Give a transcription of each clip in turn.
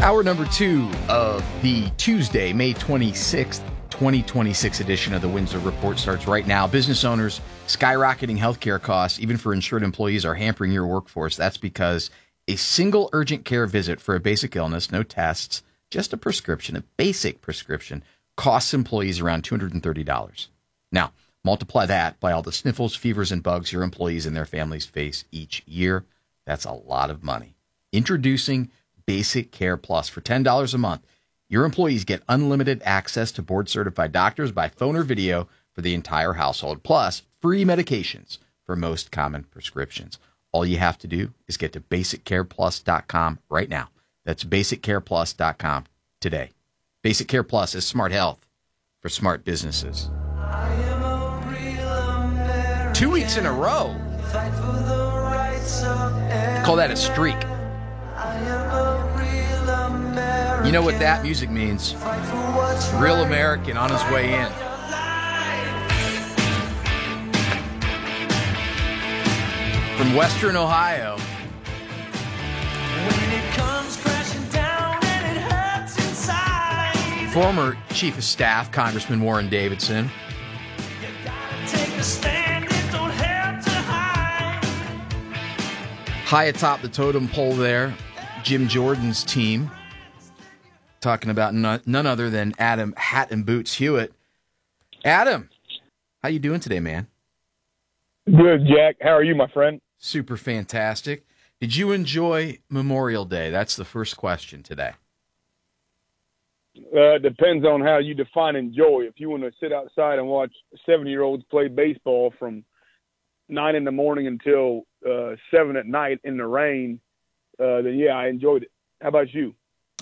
Hour number 2 of the Tuesday, May 26th, 2026 edition of the Windsor Report starts right now. Business owners, skyrocketing healthcare costs, even for insured employees, are hampering your workforce. That's because a single urgent care visit for a basic illness, no tests, just a prescription, a basic prescription, costs employees around $230. Now, multiply that by all the sniffles, fevers, and bugs your employees and their families face each year. That's a lot of money. Introducing Basic Care Plus. For $10 a month, your employees get unlimited access to board-certified doctors by phone or video for the entire household, plus free medications for most common prescriptions. All you have to do is get to BasicCarePlus.com right now. That's BasicCarePlus.com today. Basic Care Plus is smart health for smart businesses. 2 weeks in a row. Call that a streak. You know what that music means? Real American on his way in. From Western Ohio. Former Chief of Staff, Congressman Warren Davidson. High atop the totem pole there, Jim Jordan's team. Talking about none other than Adam Hat and Boots Hewitt. Adam, how you doing today, man? Good, Jack. How are you, my friend? Super fantastic. Did you enjoy Memorial Day? That's the first question today. Depends on how you define enjoy. If you want to sit outside and watch 70-year-olds play baseball from 9 in the morning until 7 at night in the rain, then yeah, I enjoyed it. How about you?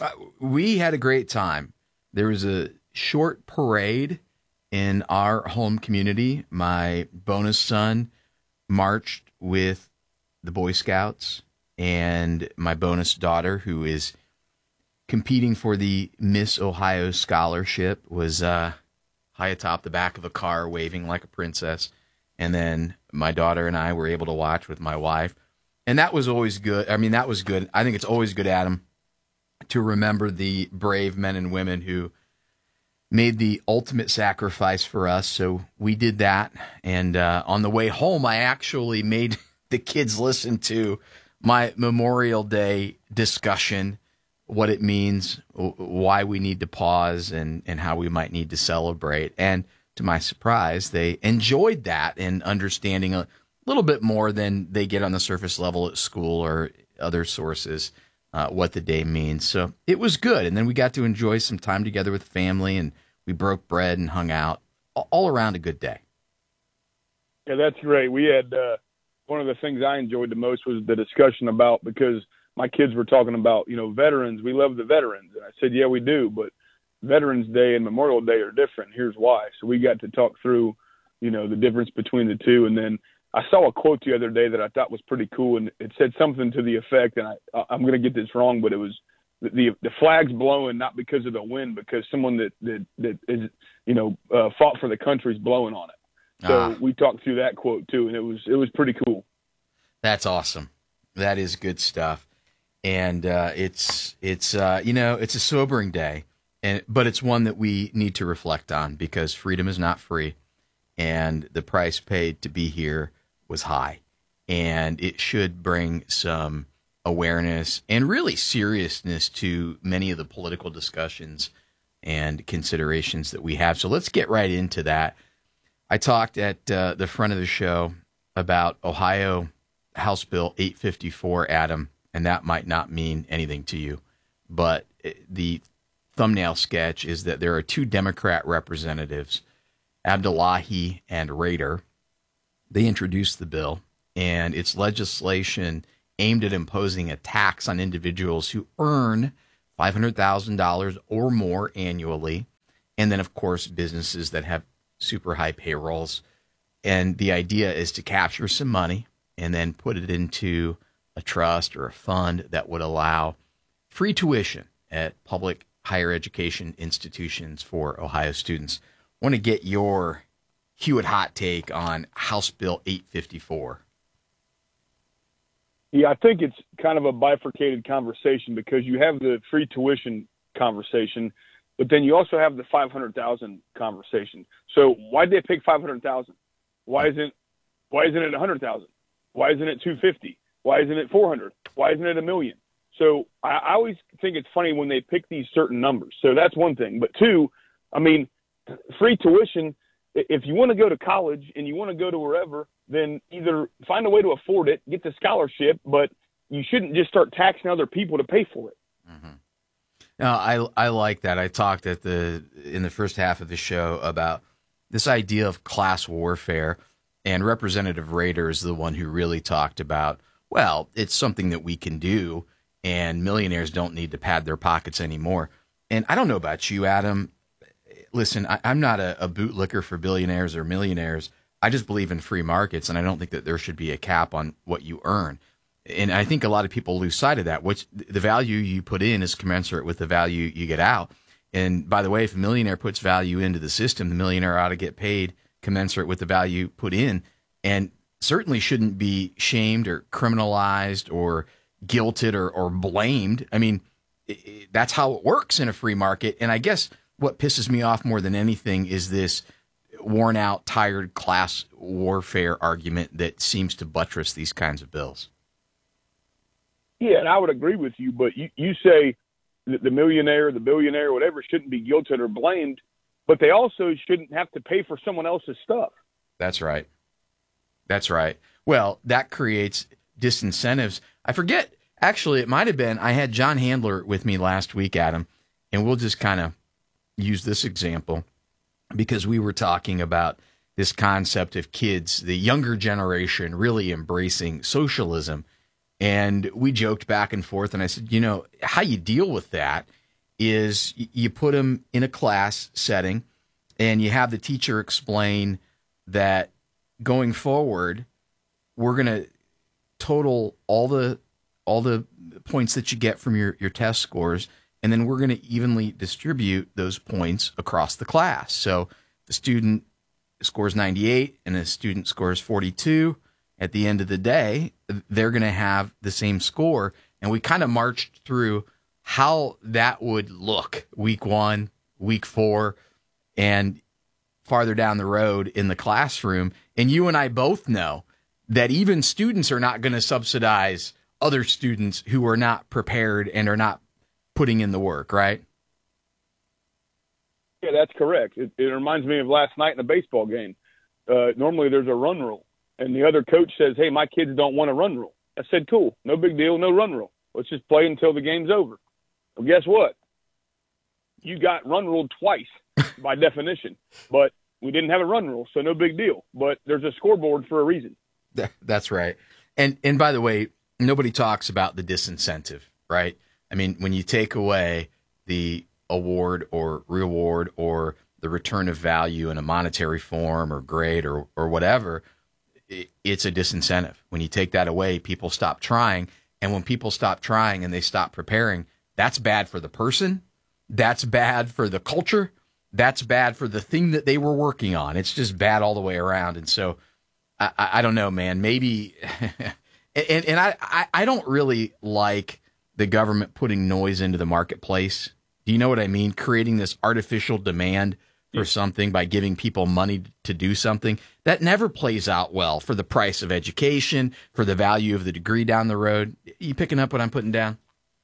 We had a great time. There was a short parade in our home community. My bonus son marched with the Boy Scouts, and my bonus daughter, who is competing for the Miss Ohio scholarship, was high atop the back of a car waving like a princess. And then my daughter and I were able to watch with my wife. And that was always good. I mean, that was good. I think it's always good, Adam, to remember the brave men and women who made the ultimate sacrifice for us. So we did that. And on the way home, I actually made the kids listen to my Memorial Day discussion, what it means, why we need to pause, and how we might need to celebrate. And to my surprise, they enjoyed that and understanding a little bit more than they get on the surface level at school or other sources. What the day means. So it was good. And then we got to enjoy some time together with family, and we broke bread and hung out. All around a good day. Yeah, that's great. We had one of the things I enjoyed the most was the discussion about, because my kids were talking about, veterans. We love the veterans. And I said, yeah, we do. But Veterans Day and Memorial Day are different. Here's why. So we got to talk through, the difference between the two. And then I saw a quote the other day that I thought was pretty cool, and it said something to the effect, and I'm going to get this wrong, but it was the flag's blowing not because of the wind, because someone that is fought for the country is blowing on it. So we talked through that quote too, and it was pretty cool. That's awesome. That is good stuff, and it's a sobering day, but it's one that we need to reflect on, because freedom is not free, and the price paid to be here was high, and it should bring some awareness and really seriousness to many of the political discussions and considerations that we have. So let's get right into that. I talked at the front of the show about Ohio House Bill 854, Adam, and that might not mean anything to you, but the thumbnail sketch is that there are two Democrat representatives, Abdullahi and Rader. They introduced the bill, and it's legislation aimed at imposing a tax on individuals who earn $500,000 or more annually, and then, of course, businesses that have super high payrolls. And the idea is to capture some money and then put it into a trust or a fund that would allow free tuition at public higher education institutions for Ohio students. I want to get your Hewitt hot take on House Bill 854. Yeah, I think it's kind of a bifurcated conversation because you have the free tuition conversation, but then you also have the 500,000 conversation. So why did they pick 500,000? Why isn't it 100,000? Why isn't it 250? Why isn't it 400? Why isn't it a million? So I always think it's funny when they pick these certain numbers. So that's one thing. But two, I mean, free tuition, if you want to go to college and you want to go to wherever, then either find a way to afford it, get the scholarship, but you shouldn't just start taxing other people to pay for it. Mm-hmm. No, I like that. I talked in the first half of the show about this idea of class warfare, and Representative Rader is the one who really talked about, well, it's something that we can do, and millionaires don't need to pad their pockets anymore. And I don't know about you, Adam. Listen, I'm not a bootlicker for billionaires or millionaires. I just believe in free markets, and I don't think that there should be a cap on what you earn. And I think a lot of people lose sight of that, which the value you put in is commensurate with the value you get out. And by the way, if a millionaire puts value into the system, the millionaire ought to get paid commensurate with the value put in, and certainly shouldn't be shamed or criminalized or guilted or blamed. I mean, that's how it works in a free market. And I guess what pisses me off more than anything is this worn out, tired class warfare argument that seems to buttress these kinds of bills. Yeah, and I would agree with you, but you say that the millionaire, the billionaire, whatever, shouldn't be guilted or blamed, but they also shouldn't have to pay for someone else's stuff. That's right. That's right. Well, that creates disincentives. I forget, actually, it might have been, I had John Handler with me last week, Adam, and we'll just kind of use this example because we were talking about this concept of kids, the younger generation, really embracing socialism. And we joked back and forth, and I said, you know, how you deal with that is you put them in a class setting, and you have the teacher explain that going forward, we're going to total all the points that you get from your test scores, and then we're going to evenly distribute those points across the class. So the student scores 98 and a student scores 42. At the end of the day, they're going to have the same score. And we kind of marched through how that would look week 1, week 4, and farther down the road in the classroom. And you and I both know that even students are not going to subsidize other students who are not prepared and are not putting in the work, right? Yeah, that's correct. It reminds me of last night in a baseball game. Normally there's a run rule, and the other coach says, hey, my kids don't want a run rule. I said, cool, no big deal, no run rule. Let's just play until the game's over. Well, guess what? You got run ruled twice by definition, but we didn't have a run rule, so no big deal. But there's a scoreboard for a reason. That's right. And by the way, nobody talks about the disincentive, right? I mean, when you take away the award or reward or the return of value in a monetary form or grade or whatever, it's a disincentive. When you take that away, people stop trying. And when people stop trying and they stop preparing, that's bad for the person. That's bad for the culture. That's bad for the thing that they were working on. It's just bad all the way around. And so I don't know, man, maybe, and I don't really like the government putting noise into the marketplace. Do you know what I mean? Creating this artificial demand for something by giving people money to do something that never plays out well for the price of education, for the value of the degree down the road. You picking up what I'm putting down?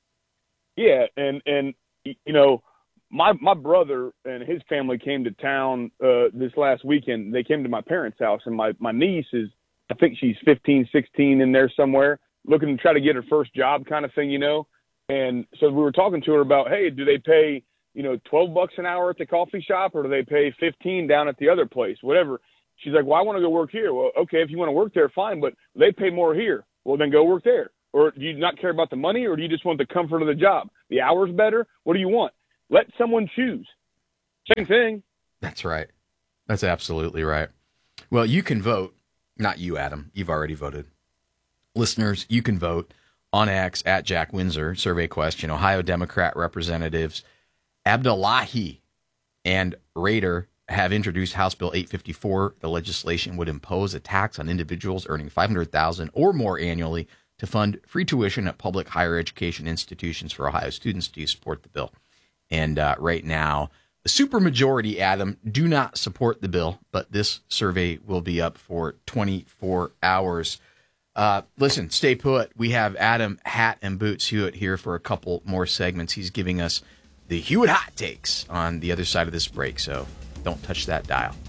Yeah. And you know, my brother and his family came to town this last weekend. They came to my parents' house, and my niece is, I think she's 15, 16 in there somewhere, looking to try to get her first job kind of thing, you know. And so we were talking to her about, hey, do they pay, you know, $12 an hour at the coffee shop, or do they pay 15 down at the other place, whatever? She's like, well, I want to go work here. Well, okay, if you want to work there, fine, but they pay more here. Well, then go work there. Or do you not care about the money, or do you just want the comfort of the job? The hours better? What do you want? Let someone choose. Same thing. That's right. That's absolutely right. Well, you can vote. Not you, Adam. You've already voted. Listeners, you can vote on X at Jack Windsor. Survey question. Ohio Democrat Representatives Abdullahi and Rader have introduced House Bill 854. The legislation would impose a tax on individuals earning $500,000 or more annually to fund free tuition at public higher education institutions for Ohio students. Do you support the bill? And right now, the supermajority, Adam, do not support the bill, but this survey will be up for 24 hours. Listen, stay put. We have Adam Hat and Boots Hewitt here for a couple more segments. He's giving us the Hewitt hot takes on the other side of this break, so don't touch that dial.